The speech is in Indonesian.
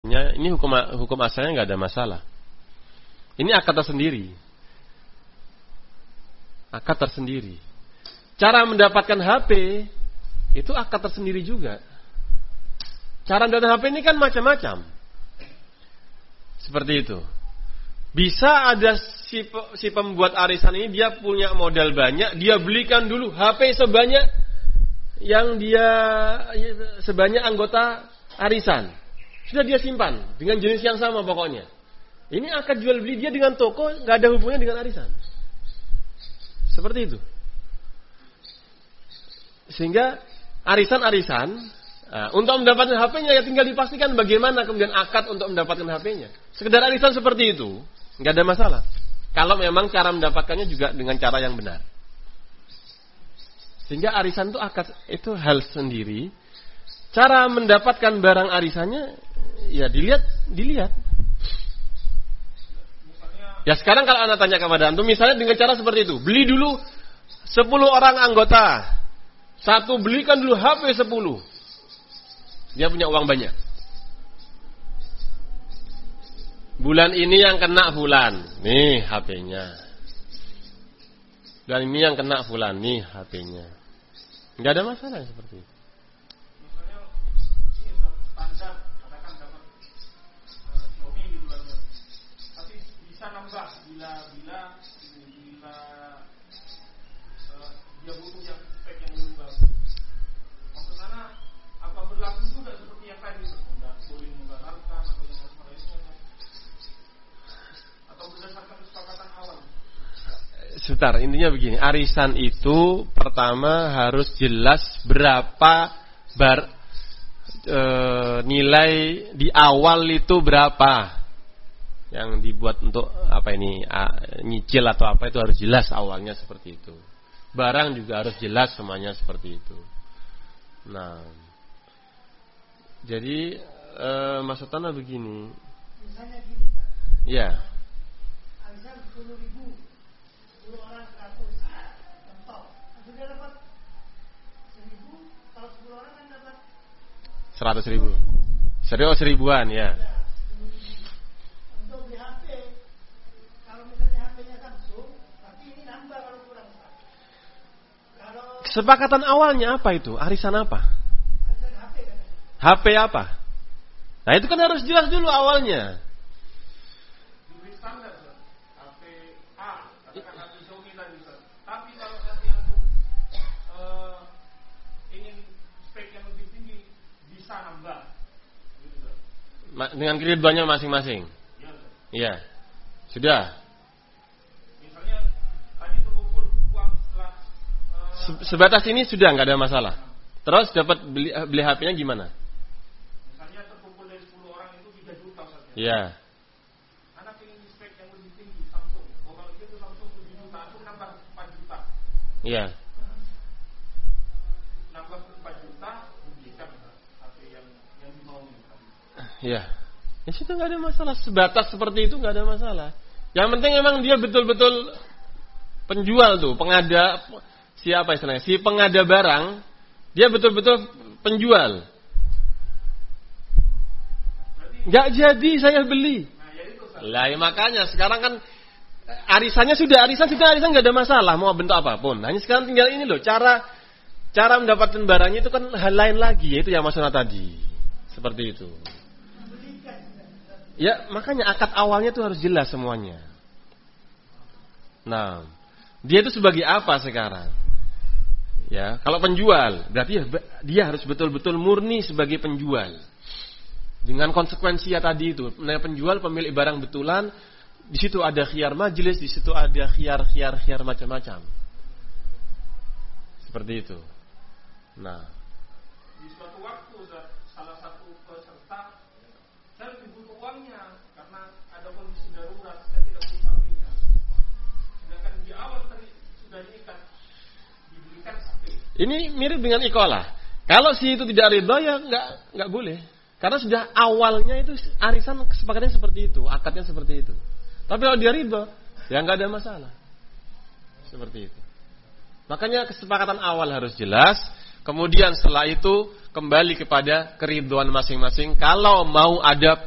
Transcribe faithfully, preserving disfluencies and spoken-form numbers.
Ini hukum hukum asalnya nggak ada masalah. Ini akad tersendiri. Akad tersendiri. Cara mendapatkan H P itu akad tersendiri juga. Cara mendapatkan H P ini kan macam-macam. Seperti itu. Bisa ada si, si pembuat arisan ini dia punya modal banyak, dia belikan dulu H P sebanyak yang dia sebanyak anggota arisan. Sudah dia simpan dengan jenis yang sama pokoknya. Ini akad jual beli dia dengan toko, nggak ada hubungannya dengan arisan. Seperti itu. Sehingga arisan-arisan nah, untuk mendapatkan H P-nya ya tinggal dipastikan bagaimana kemudian akad untuk mendapatkan H P-nya. Sekedar arisan seperti itu nggak ada masalah. Kalau memang cara mendapatkannya juga dengan cara yang benar. Sehingga arisan itu akad itu hal sendiri. Cara mendapatkan barang arisannya ya dilihat, dilihat. Ya sekarang kalau Anda tanya kepada antum, misalnya dengan cara seperti itu, beli dulu sepuluh orang anggota, satu belikan dulu H P sepuluh. Dia punya uang banyak. Bulan ini yang kena fulan, nih H P-nya. Dan ini yang kena fulan, nih H P-nya. Enggak ada masalah seperti itu. Misalnya ini standar katakan dapat Xiaomi di bulan ini. Tapi bisa nambah bila bila bila uh, dia butuh yang spek yang lebih bagus. Maksudnya apa berlaku juga seperti yang tadi, enggak boleh membatalkan atau yang lain-lainnya. Atau berdasarkan kesepakatan awal. Sebentar, intinya begini, arisan itu pertama harus jelas berapa bar, e, nilai di awal itu berapa yang dibuat untuk apa ini a, nyicil atau apa itu harus jelas awalnya seperti itu. Barang juga harus jelas semuanya seperti itu. Nah, jadi e, maksudnya begini. Misalnya gini Pak. Ya. Arisan sepuluh ribu, sepuluh orang seratus, contoh. Sudah dapat seribu, kalau sepuluh orang kan dapat Seratus ribu. Serius seribuan ya. ya, sepuluh ribu. Untuk beli H P, kalau misalnya H P-nya Samsung, tapi ini nambah kalau kurang Pak. Kalau Kesepakatan awalnya apa itu? Arisan apa? arisan H P kan? H P apa? Nah itu kan harus jelas dulu awalnya. Diberi standar H P A, katakan H P Xiaomi tadi Ustaz. Tapi kalau nanti antum uh, ingin spek yang lebih tinggi bisa nambah. Gitu Ustaz. Ma- Dengan kreditannya masing-masing. Ya Ustaz. Iya. Sudah. Misalnya tadi terkumpul uang setelah uh, Se- Sebatas ini sudah nggak ada masalah. Terus dapat beli, beli H P-nya gimana? misalnya terkumpul dari sepuluh orang itu tiga juta saja. Iya. Anak ingin spek yang lebih tinggi Samsung. Oh, kalau gitu Samsung tujuh juta, itu nambah empat juta. Iya. Nambah empat juta, belikan H P yang yang dimauin tadi. Iya. Ya sudah nggak ada masalah. Sebatas seperti itu nggak ada masalah. Yang penting emang dia betul-betul penjual tuh, pengada siapa istilahnya? Si pengada barang, dia betul-betul penjual. Nggak jadi saya beli. Nah, ya itu Ustaz. Lah ya makanya sekarang kan arisannya sudah arisan sudah arisan nggak ada masalah mau bentuk apapun. Hanya sekarang tinggal ini loh cara cara mendapatkan barangnya itu kan hal lain lagi yaitu yang masalah tadi seperti itu. Ya makanya akad awalnya itu harus jelas semuanya. Nah dia itu sebagai apa sekarang? Ya kalau penjual berarti ya, dia harus betul-betul murni sebagai penjual. Dengan konsekuensi ya tadi itu, nah, penjual pemilik barang betulan, di situ ada khiyar majelis, di situ ada khiyar-khiyar-khiyar macam-macam. Seperti itu. Nah, Di suatu waktu Ustaz, salah satu peserta saya lebih butuh uangnya karena ada kondisi darurat, saya tidak punya H P-nya. Sedangkan di awal tadi sudah diikat dibelikan H P. ini mirip dengan ikolah. Kalau si itu tidak ridha ya nggak nggak boleh. Karena sudah awalnya itu arisan kesepakatannya seperti itu, akadnya seperti itu. Tapi kalau dia ridha, ya nggak ada masalah. Seperti itu. Makanya kesepakatan awal harus jelas. Kemudian setelah itu kembali kepada keridhaan masing-masing. Kalau mau ada